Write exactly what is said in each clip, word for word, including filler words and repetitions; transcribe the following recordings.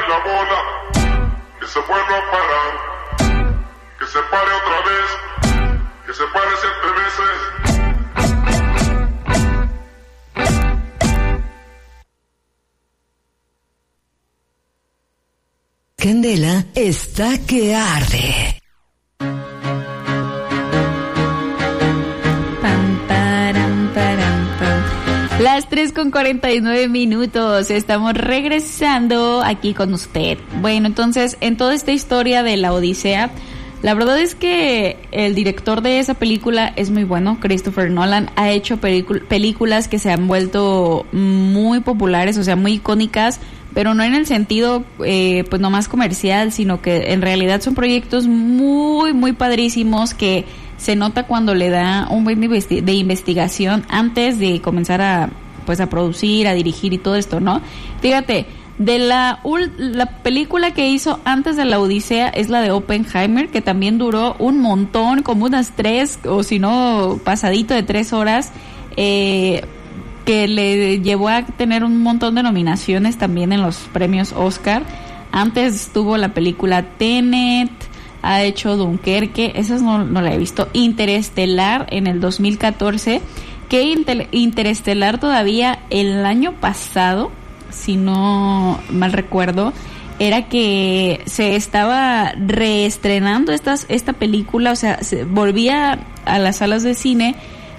la bola, que se vuelva a parar, que se pare otra vez, que se pare siete veces. Candela está que arde. Pam, param, param, pam. Las tres con cuarenta y nueve minutos. Estamos regresando aquí con usted. Bueno, entonces, en toda esta historia de la Odisea, la verdad es que el director de esa película es muy bueno. Christopher Nolan ha hecho película, películas que se han vuelto muy populares, o sea, muy icónicas, pero no en el sentido eh, pues no más comercial, sino que en realidad son proyectos muy muy padrísimos que se nota cuando le da un buen de, investi- de investigación antes de comenzar a pues a producir, a dirigir y todo esto, ¿no? Fíjate, de la ul- la película que hizo antes de la Odisea es la de Oppenheimer, que también duró un montón, como unas tres o si no pasadito de tres horas, eh que le llevó a tener un montón de nominaciones también en los premios Oscar. Antes tuvo la película Tenet, ha hecho Dunkerque, esas no, no la he visto. Interestelar en el dos mil catorce, que Inter- Interestelar todavía el año pasado, si no mal recuerdo, era que se estaba reestrenando estas, esta película, o sea, se volvía a las salas de cine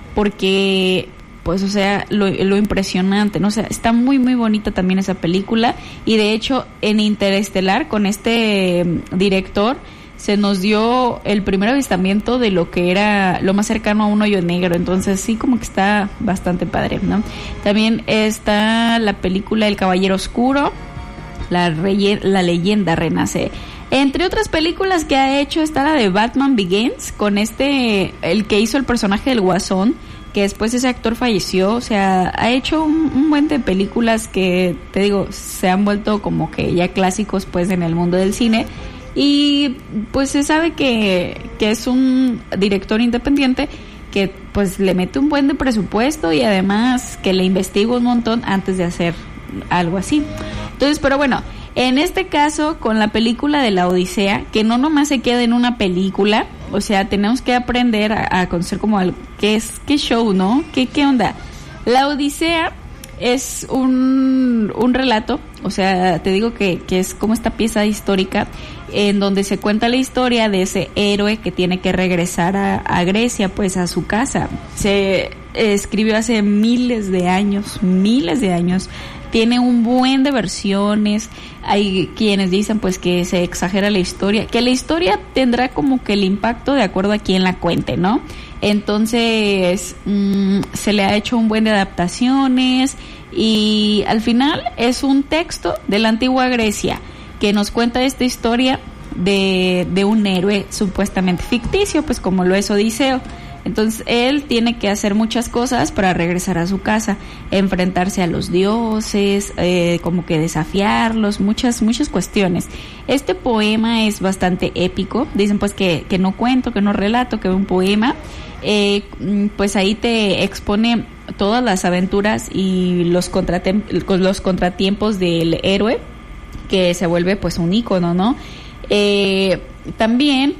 porque pues, o sea, lo, lo impresionante, ¿no? O sea, está muy, muy bonita también esa película. Y de hecho, en Interestelar, con este eh, director, se nos dio el primer avistamiento de lo que era lo más cercano a un hoyo negro. Entonces, sí, como que está bastante padre, ¿no? También está la película El Caballero Oscuro, la, reye- la leyenda renace. Entre otras películas que ha hecho está la de Batman Begins, con este, el que hizo el personaje del Guasón, que después ese actor falleció. O sea, ha hecho un, un buen de películas que, te digo, se han vuelto como que ya clásicos pues en el mundo del cine, y pues se sabe que, que es un director independiente que pues le mete un buen de presupuesto y además que le investiga un montón antes de hacer algo así. Entonces, pero bueno, en este caso con la película de la Odisea, que no nomás se queda en una película, o sea, tenemos que aprender a, a conocer como algo, qué es, qué show, ¿no? ¿Qué, qué onda? La Odisea es un, un relato, o sea, te digo que, que es como esta pieza histórica en donde se cuenta la historia de ese héroe que tiene que regresar a, a Grecia, pues a su casa. Se escribió hace miles de años, miles de años. Tiene un buen de versiones. Hay quienes dicen pues que se exagera la historia, que la historia tendrá como que el impacto de acuerdo a quien la cuente, ¿no? Entonces mmm, se le ha hecho un buen de adaptaciones y al final es un texto de la antigua Grecia que nos cuenta esta historia de, de un héroe supuestamente ficticio, pues como lo es Odiseo. Entonces él tiene que hacer muchas cosas para regresar a su casa, enfrentarse a los dioses, eh, como que desafiarlos, muchas muchas cuestiones. Este poema es bastante épico. Dicen pues que, que no cuento, que no relato, que es un poema. Eh, pues ahí te expone todas las aventuras y los, contratem- los contratiempos del héroe, que se vuelve pues un ícono, ¿no? Eh, también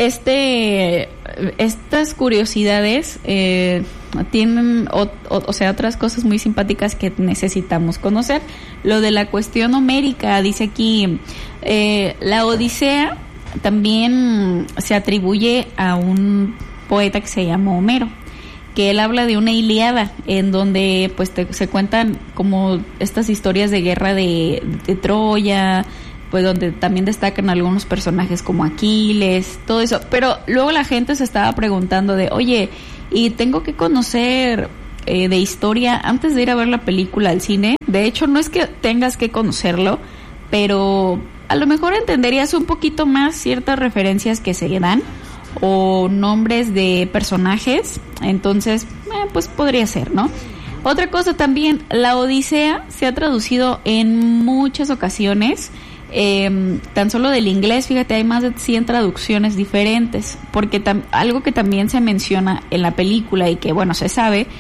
este estas curiosidades eh, tienen o, o, o sea otras cosas muy simpáticas que necesitamos conocer. Lo de la cuestión homérica, dice aquí, eh, la Odisea también se atribuye a un poeta que se llama Homero, que él habla de una Ilíada en donde pues te, se cuentan como estas historias de guerra de, de Troya, pues donde también destacan algunos personajes como Aquiles, todo eso. Pero luego la gente se estaba preguntando de, oye, ¿y tengo que conocer eh, de historia antes de ir a ver la película al cine? De hecho, no es que tengas que conocerlo, pero a lo mejor entenderías un poquito más ciertas referencias que se dan o nombres de personajes. Entonces, eh, pues podría ser, ¿no? Otra cosa también, la Odisea se ha traducido en muchas ocasiones. Eh, tan solo del inglés, fíjate, hay más de cien traducciones diferentes, porque tam- algo que también se menciona en la película y que bueno, se sabe,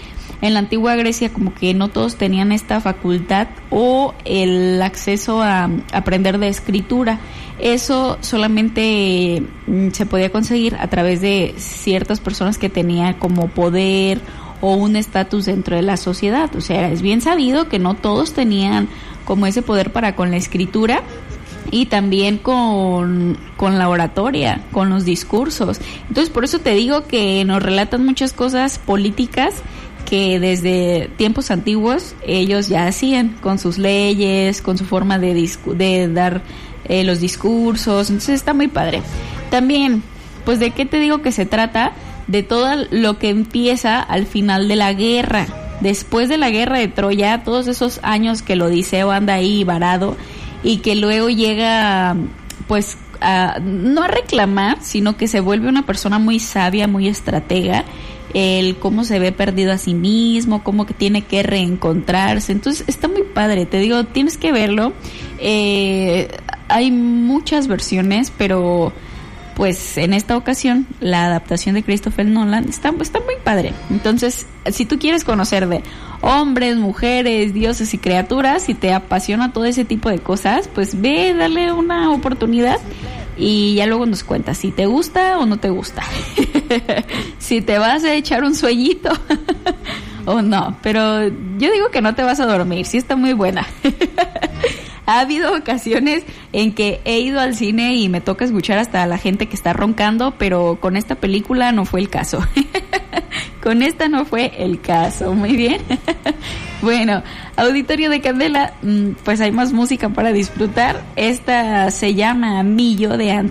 en la antigua Grecia como que no todos tenían esta facultad o el acceso a aprender de escritura. Eso solamente mm, se podía conseguir a través de ciertas personas que tenían como poder o un estatus dentro de la sociedad. O sea, es bien sabido que no todos tenían como ese poder para con la escritura y también con, con la oratoria, con los discursos. Entonces, por eso te digo que nos relatan muchas cosas políticas que desde tiempos antiguos ellos ya hacían, con sus leyes, con su forma de, discu- de dar eh, los discursos. Entonces está muy padre. También, pues, ¿de qué te digo que se trata? De todo lo que empieza al final de la guerra. Después de la guerra de Troya, todos esos años que el Odiseo anda ahí varado y que luego llega, pues, a, no a reclamar, sino que se vuelve una persona muy sabia, muy estratega, el cómo se ve perdido a sí mismo, cómo que tiene que reencontrarse. Entonces está muy padre, te digo, tienes que verlo. Eh, hay muchas versiones, pero pues en esta ocasión la adaptación de Christopher Nolan está, está muy padre. Entonces, si tú quieres conocer de hombres, mujeres, dioses y criaturas, si te apasiona todo ese tipo de cosas, pues ve, dale una oportunidad y ya luego nos cuentas si te gusta o no te gusta. Si te vas a echar un sueñito o no, pero yo digo que no te vas a dormir, sí está muy buena. Ha habido ocasiones en que he ido al cine y me toca escuchar hasta a la gente que está roncando, pero con esta película no fue el caso. Con esta no fue el caso. Muy bien. Bueno, auditorio de Candela, pues hay más música para disfrutar. Esta se llama Millo de Antes.